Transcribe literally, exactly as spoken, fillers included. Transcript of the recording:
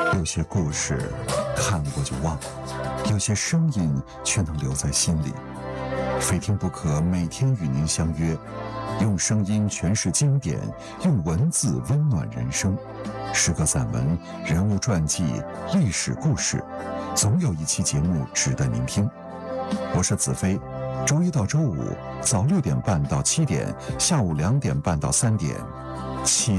有些故事看过就忘，有些声音却能留在心里。非听不可，每天与您相约，用声音诠释经典，用文字温暖人生。诗歌散文、人物传记、历史故事，总有一期节目值得您听。我是子飞，周一到周五早六点半到七点，下午两点半到三点，期